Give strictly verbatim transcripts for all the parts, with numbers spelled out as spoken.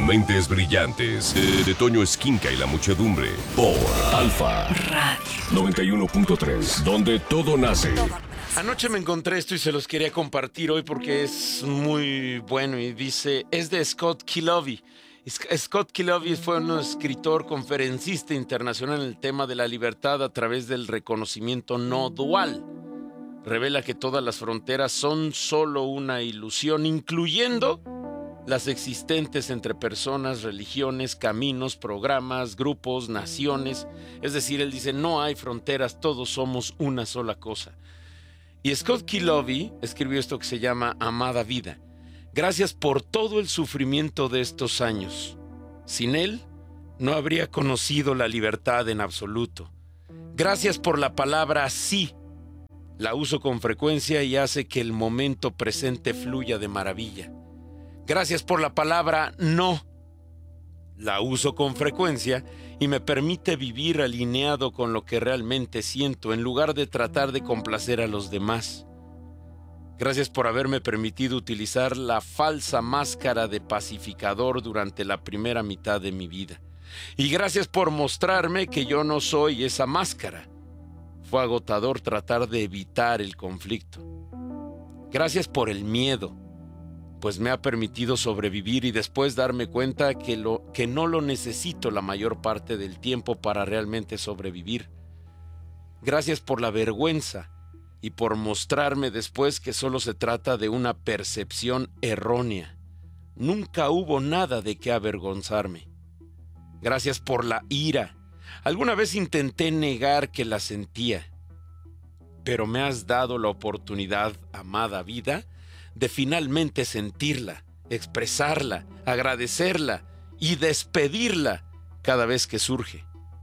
Mentes brillantes de, de Toño Esquinca y la muchedumbre por Alfa Radio noventa y uno punto tres, donde todo nace. Anoche me encontré esto y se los quería compartir hoy porque es muy bueno y dice, es de Scott Kilovy. Scott Kilovy fue un escritor, conferencista internacional en el tema de la libertad a través del reconocimiento no dual. Revela que todas las fronteras son solo una ilusión, incluyendo las existentes entre personas, religiones, caminos, programas, grupos, naciones. Es decir, él dice, no hay fronteras, todos somos una sola cosa. Y Scott Kilovy escribió esto que se llama Amada Vida. Gracias por todo el sufrimiento de estos años. Sin él, no habría conocido la libertad en absoluto. Gracias por la palabra sí. La uso con frecuencia y hace que el momento presente fluya de maravilla. Gracias por la palabra no. La uso con frecuencia y me permite vivir alineado con lo que realmente siento en lugar de tratar de complacer a los demás. Gracias por haberme permitido utilizar la falsa máscara de pacificador durante la primera mitad de mi vida. Y gracias por mostrarme que yo no soy esa máscara. Fue agotador tratar de evitar el conflicto. Gracias por el miedo, pues me ha permitido sobrevivir y después darme cuenta que, lo, que no lo necesito la mayor parte del tiempo para realmente sobrevivir. Gracias por la vergüenza y por mostrarme después que solo se trata de una percepción errónea. Nunca hubo nada de qué avergonzarme. Gracias por la ira. Alguna vez intenté negar que la sentía, pero me has dado la oportunidad, amada vida, de finalmente sentirla, expresarla, agradecerla y despedirla cada vez que surge.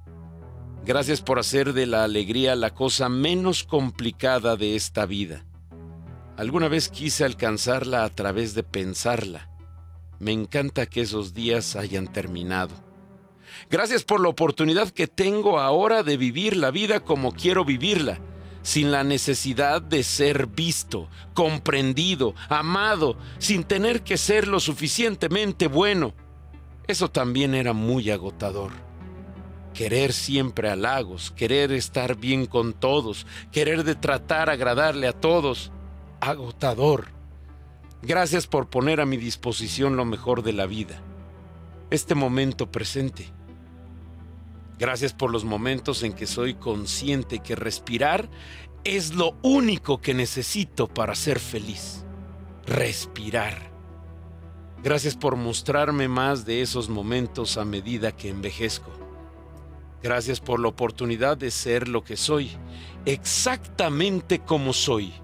Gracias por hacer de la alegría la cosa menos complicada de esta vida. Alguna vez quise alcanzarla a través de pensarla. Me encanta que esos días hayan terminado. Gracias por la oportunidad que tengo ahora de vivir la vida como quiero vivirla, sin la necesidad de ser visto, comprendido, amado, sin tener que ser lo suficientemente bueno. Eso también era muy agotador. Querer siempre halagos, querer estar bien con todos, querer de tratar agradarle a todos. Agotador. Gracias por poner a mi disposición lo mejor de la vida, este momento presente. Gracias por los momentos en que soy consciente que respirar es lo único que necesito para ser feliz. Respirar. Gracias por mostrarme más de esos momentos a medida que envejezco. Gracias por la oportunidad de ser lo que soy, exactamente como soy,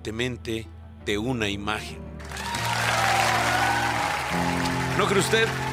independientemente de una imagen. ¿No cree usted?